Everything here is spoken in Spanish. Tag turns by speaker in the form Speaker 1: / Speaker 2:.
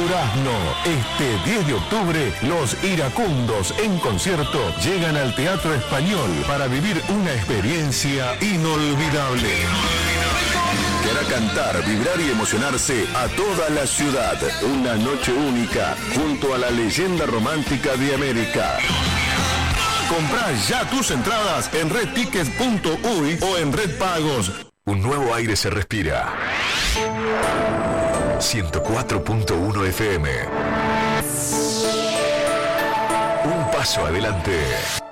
Speaker 1: Durazno. Este 10 de octubre, los Iracundos en concierto llegan al Teatro Español para vivir una experiencia inolvidable. Que hará cantar, vibrar y emocionarse a toda la ciudad. Una noche única junto a la leyenda romántica de América. Comprá ya tus entradas en redtickets.uy o en Red Pagos. Un nuevo aire se respira. 104.1 FM. Un paso adelante.